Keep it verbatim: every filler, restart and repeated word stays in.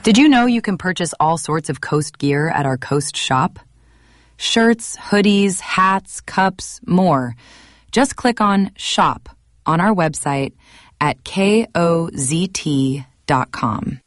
Did you know you can purchase all sorts of Coast gear at our Coast shop? Shirts, hoodies, hats, cups, more. Just click on Shop on our website at K O Z T dot com.